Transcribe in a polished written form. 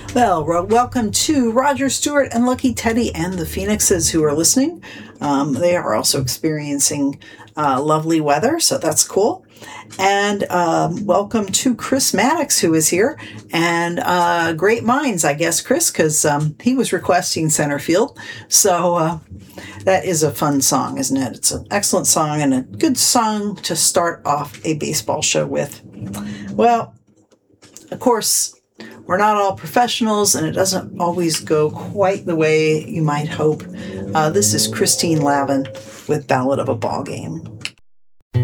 Well, welcome to Roger Stewart and Lucky Teddy and the Phoenixes who are listening. They are also experiencing lovely weather, so that's cool. And welcome to Chris Maddox, who is here. And great minds, I guess, Chris, because he was requesting center field. So that is a fun song, isn't it? It's an excellent song and a good song to start off a baseball show with. Well, of course, we're not all professionals, and it doesn't always go quite the way you might hope. This is Christine Lavin with Ballad of a Ball Game.